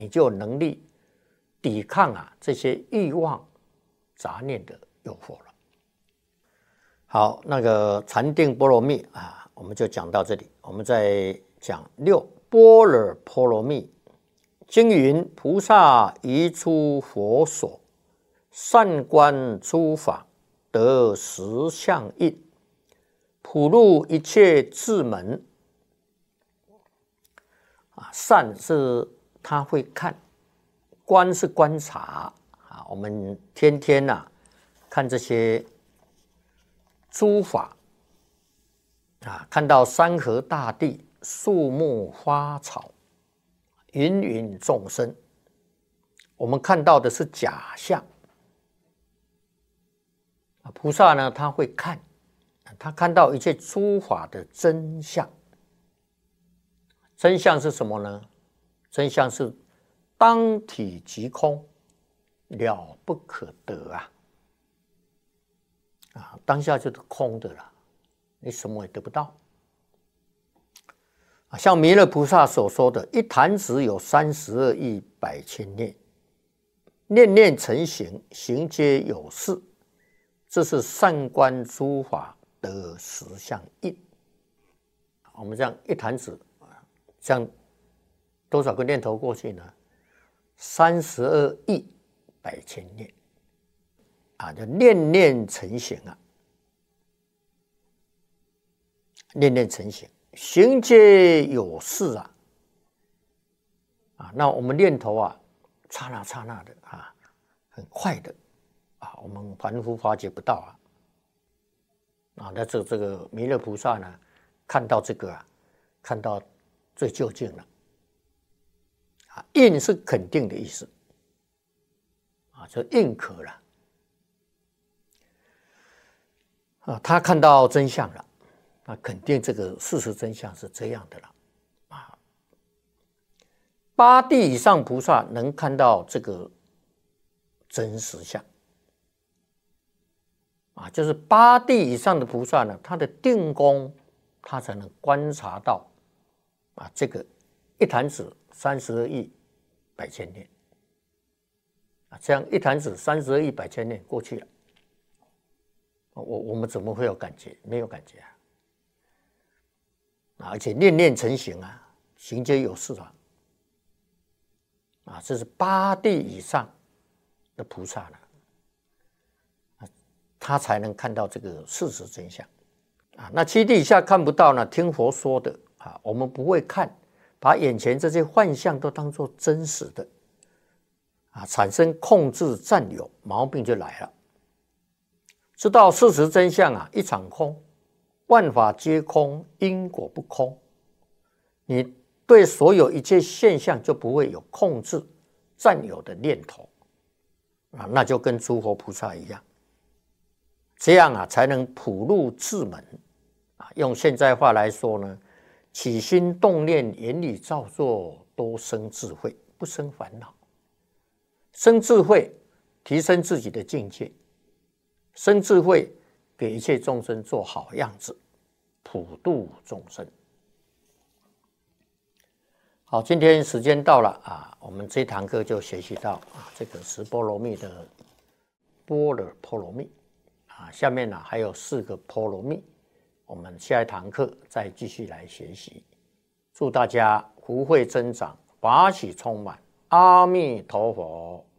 你就有能力抵抗这些欲望杂念的诱惑了。好，那个禅定波罗蜜我们就讲到这里。我们再讲6般若波罗蜜经云：菩萨移出佛所，善观诸法，得实相应，普入一切智门。善是他会看，观是观察我们天天看这些诸法看到山河大地、树木花草、芸芸众生，我们看到的是假象。菩萨呢，他会看，他看到一切诸法的真相。真相是什么呢？真相是当体即空，了不可得当下就是空的了，你什么也得不到。像弥勒菩萨所说的，一弹指有32亿100千念，念念成形，形皆有事，这是善观诸法得实相应。我们这样一弹指，这样多少个念头过去呢？32亿100千念就念念成形念念成形，行皆有事那我们念头刹那刹那的很快的我们凡夫发觉不到那这个弥勒菩萨呢，看到这个看到最究竟了应是肯定的意思就应可了他看到真相了肯定这个事实真相是这样的了8地以上菩萨能看到这个真实相就是8地以上的菩萨呢，他的定功他才能观察到这个一弹指32亿100千年这样一弹指32亿100千年过去了，我们怎么会有感觉？没有感觉而且念念成形行皆有事这是8地以上的菩萨呢，他才能看到这个事实真相那7地以下看不到呢，听佛说的我们不会看，把眼前这些幻象都当作真实的产生控制占有，毛病就来了。知道事实真相一场空，万法皆空，因果不空，你对所有一切现象就不会有控制占有的念头那就跟诸佛菩萨一样，这样才能普入智门用现在话来说呢，起心动念，言语造作，多生智慧，不生烦恼。生智慧，提升自己的境界；生智慧，给一切众生做好样子，普度众生。好，今天时间到了我们这堂课就学习到这个10波罗蜜的般若波罗蜜下面还有4个波罗蜜，我们下一堂课再继续来学习。祝大家福慧增长，法喜充满，阿弥陀佛。